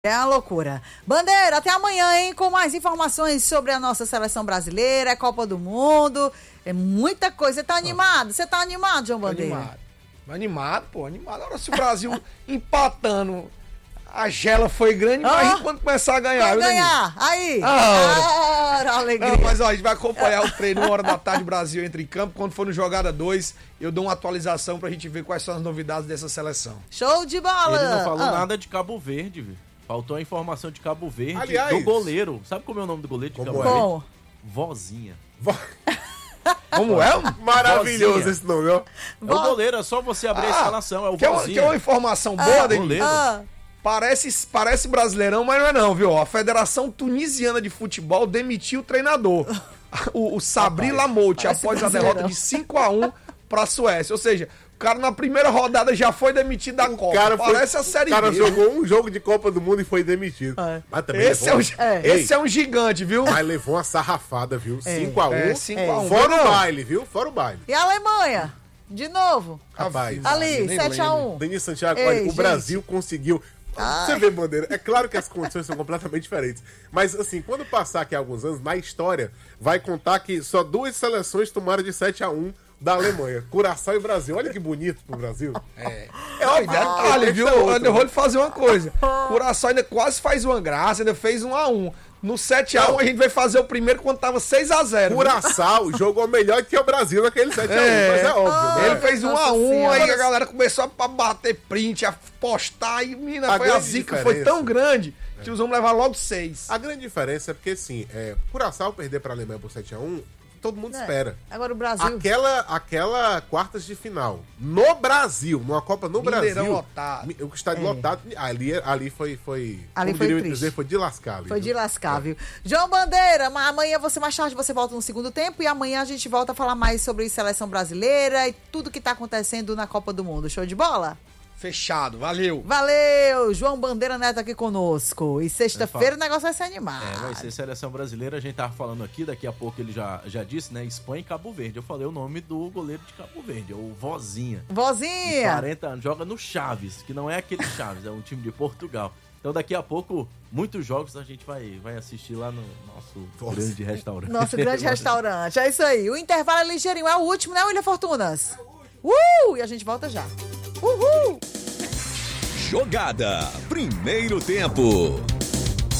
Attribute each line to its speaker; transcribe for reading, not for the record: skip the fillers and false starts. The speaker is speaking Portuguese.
Speaker 1: É uma loucura. Bandeira, até amanhã, hein? Com mais informações sobre a nossa seleção brasileira, Copa do Mundo. É muita coisa. Você tá animado? Você tá animado, João Bandeira?
Speaker 2: Animado. Agora, se o Brasil empatando, a gela foi grande, mas quando começar a ganhar.
Speaker 1: Quando ganhar, aí. Alegria.
Speaker 2: Não, mas ó, a gente vai acompanhar o treino 1h da tarde, Brasil entra em campo. Quando for no Jogada 2, eu dou uma atualização pra gente ver quais são as novidades dessa seleção.
Speaker 1: Show de bola.
Speaker 3: Ele não falou nada de Cabo Verde, viu? Faltou a informação de Cabo Verde.
Speaker 4: Aliás,
Speaker 3: do goleiro. Sabe como é o nome do goleiro de Cabo
Speaker 4: é?
Speaker 3: Verde? Vozinha.
Speaker 2: Como é?
Speaker 4: Maravilhoso
Speaker 3: Vozinha.
Speaker 4: esse nome, ó.
Speaker 3: É o goleiro, é só você abrir a escalação, é o Vozinha.
Speaker 2: Que é uma informação boa,
Speaker 3: goleiro.
Speaker 2: Parece brasileirão, mas não é não, viu? A Federação Tunisiana de Futebol demitiu o treinador, o Sabri Lamoute, após a derrota de 5-1 para a Suécia. Ou seja, o cara na primeira rodada já foi demitido da Copa. Parece a Série B.
Speaker 4: O cara jogou um jogo de Copa do Mundo e foi demitido. Mas também
Speaker 2: esse é um gigante, viu?
Speaker 4: Mas levou uma sarrafada, viu? 5-1.
Speaker 2: 5-1.
Speaker 4: Fora o baile, viu? Fora o baile.
Speaker 1: E a Alemanha? De novo?
Speaker 4: Rapaz.
Speaker 1: Ali, 7-1.
Speaker 4: Denis Santiago, olha, o Brasil conseguiu... Você vê, Bandeira, é claro que as condições são completamente diferentes. Mas, assim, quando passar aqui alguns anos, na história, vai contar que só 2 seleções tomaram de 7-1 da Alemanha. Curaçao e Brasil. Olha que bonito pro Brasil.
Speaker 2: Detalhe, viu? Eu vou lhe fazer uma coisa. Curaçao ainda quase faz uma graça, ainda fez 1-1. No 7-1 a gente vai fazer o primeiro quando tava 6-0.
Speaker 4: Curaçao jogou melhor que o Brasil naquele 7-1, mas é óbvio, né?
Speaker 2: Ele fez 1-1, aí a galera começou a bater print, a postar, e a zica foi tão grande que os vamos levar logo 6.
Speaker 4: A grande diferença é porque, assim, Curaçao perder pra Alemanha por 7-1, todo mundo espera.
Speaker 1: Agora o Brasil...
Speaker 4: Aquela quartas de final, no Brasil, numa Copa no
Speaker 2: Mineirão
Speaker 4: Brasil...
Speaker 2: lotado.
Speaker 4: O estádio lotado, ali foi...
Speaker 1: Ali foi triste.
Speaker 4: Dizer, foi de lascar.
Speaker 1: Foi de lascar, viu? João Bandeira, amanhã mais tarde você volta no segundo tempo e amanhã a gente volta a falar mais sobre seleção brasileira e tudo que tá acontecendo na Copa do Mundo. Show de bola?
Speaker 2: Fechado, valeu.
Speaker 1: Valeu, João Bandeira Neto aqui conosco. E sexta-feira o negócio vai ser animado.
Speaker 3: Vai ser seleção brasileira, a gente tava falando aqui, daqui a pouco ele já disse, né? Espanha e Cabo Verde. Eu falei o nome do goleiro de Cabo Verde, é o Vozinha.
Speaker 1: Vozinha!
Speaker 3: De 40 anos, joga no Chaves, que não é aquele Chaves, é um time de Portugal. Então daqui a pouco, muitos jogos a gente vai assistir lá no nosso grande restaurante.
Speaker 1: Nosso grande restaurante, é isso aí. O intervalo é ligeirinho, é o último, né, William Fortunas? E a gente volta já. Uhul!
Speaker 5: Jogada, primeiro tempo.